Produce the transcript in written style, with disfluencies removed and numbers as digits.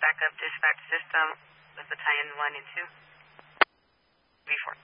backup dispatch system with battalion 1 and 2. V4.